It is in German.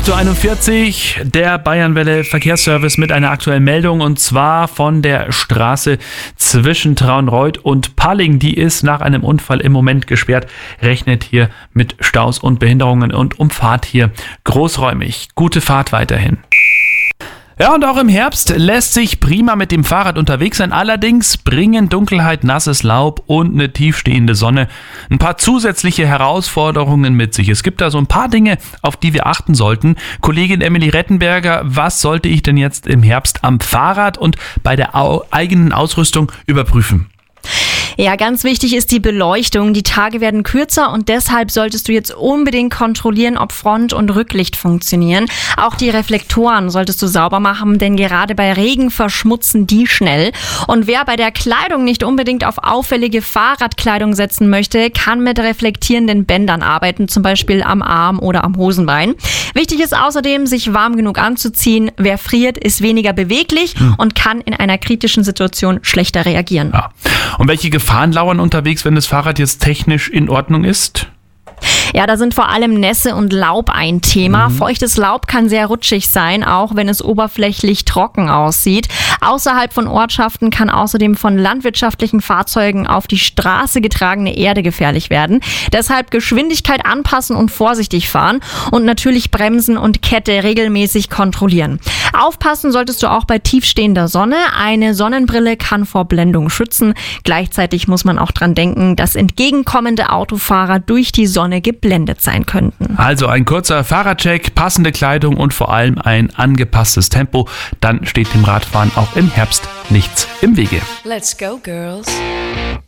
8.41 Uhr, der Bayernwelle Verkehrsservice mit einer aktuellen Meldung, und zwar von der Straße zwischen Traunreut und Palling. Die ist nach einem Unfall im Moment gesperrt, rechnet hier mit Staus und Behinderungen und umfahrt hier großräumig. Gute Fahrt weiterhin. Ja, und auch im Herbst lässt sich prima mit dem Fahrrad unterwegs sein. Allerdings bringen Dunkelheit, nasses Laub und eine tiefstehende Sonne ein paar zusätzliche Herausforderungen mit sich. Es gibt da so ein paar Dinge, auf die wir achten sollten. Kollegin Emily Rettenberger, was sollte ich denn jetzt im Herbst am Fahrrad und bei der eigenen Ausrüstung überprüfen? Ja, ganz wichtig ist die Beleuchtung. Die Tage werden kürzer und deshalb solltest du jetzt unbedingt kontrollieren, ob Front- und Rücklicht funktionieren. Auch die Reflektoren solltest du sauber machen, denn gerade bei Regen verschmutzen die schnell. Und wer bei der Kleidung nicht unbedingt auf auffällige Fahrradkleidung setzen möchte, kann mit reflektierenden Bändern arbeiten, zum Beispiel am Arm oder am Hosenbein. Wichtig ist außerdem, sich warm genug anzuziehen. Wer friert, ist weniger beweglich und kann in einer kritischen Situation schlechter reagieren. Ja. Und welche Gefahren lauern unterwegs, wenn das Fahrrad jetzt technisch in Ordnung ist? Ja, da sind vor allem Nässe und Laub ein Thema. Feuchtes Laub kann sehr rutschig sein, auch wenn es oberflächlich trocken aussieht. Außerhalb von Ortschaften kann außerdem von landwirtschaftlichen Fahrzeugen auf die Straße getragene Erde gefährlich werden. Deshalb Geschwindigkeit anpassen und vorsichtig fahren und natürlich Bremsen und Kette regelmäßig kontrollieren. Aufpassen solltest du auch bei tiefstehender Sonne. Eine Sonnenbrille kann vor Blendung schützen. Gleichzeitig muss man auch dran denken, dass entgegenkommende Autofahrer durch die Sonne geblendet sein könnten. Also ein kurzer Fahrradcheck, passende Kleidung und vor allem ein angepasstes Tempo. Dann steht dem Radfahren auch im Herbst nichts im Wege. Let's go, girls.